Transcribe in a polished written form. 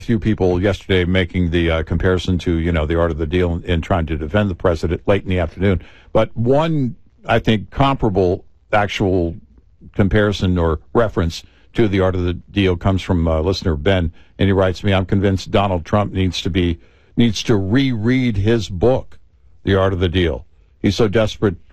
few people yesterday making the comparison to, the art of the deal and trying to defend the president late in the afternoon. But one, I think, comparable actual comparison or reference to the art of the deal comes from listener Ben, and he writes me, I'm convinced Donald Trump needs to reread his book, The Art of the Deal. He's so desperate